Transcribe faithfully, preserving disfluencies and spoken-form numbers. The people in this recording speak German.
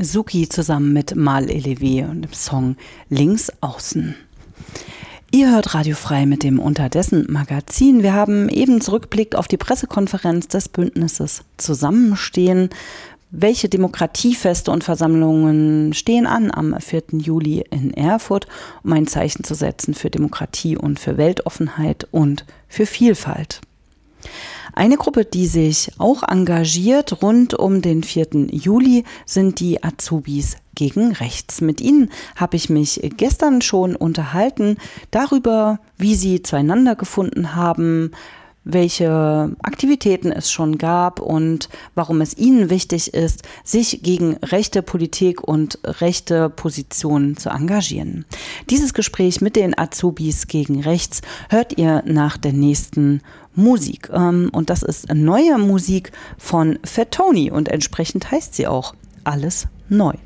Suki zusammen mit Mal Elevé und dem Song Links außen. Ihr hört Radio Frei mit dem Unterdessen Magazin. Wir haben eben zurückgeblickt auf die Pressekonferenz des Bündnisses Zusammenstehen. Welche Demokratiefeste und Versammlungen stehen an am vierten Juli in Erfurt, um ein Zeichen zu setzen für Demokratie und für Weltoffenheit und für Vielfalt? Eine Gruppe, die sich auch engagiert rund um den vierten Juli, sind die Azubis gegen Rechts. Mit ihnen habe ich mich gestern schon unterhalten darüber, wie sie zueinander gefunden haben, welche Aktivitäten es schon gab und warum es ihnen wichtig ist, sich gegen rechte Politik und rechte Positionen zu engagieren. Dieses Gespräch mit den Azubis gegen Rechts hört ihr nach der nächsten Musik. Und das ist neue Musik von Fat Tony und entsprechend heißt sie auch Alles neu.